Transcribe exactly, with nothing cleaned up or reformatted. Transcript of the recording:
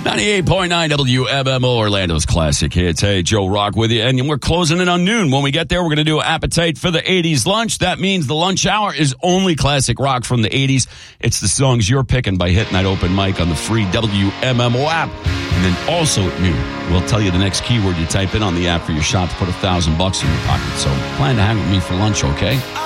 ninety-eight point nine W M M O, Orlando's classic hits. Hey, Joe Rock with you. And we're closing in on noon. When we get there, we're going to do Appetite for the eighties lunch. That means the lunch hour is only classic rock from the eighties. It's the songs you're picking by hitting that open mic on the free W M M O app. And then also at noon, we'll tell you the next keyword you type in on the app for your shot to put a thousand bucks in your pocket. So plan to hang with me for lunch, okay?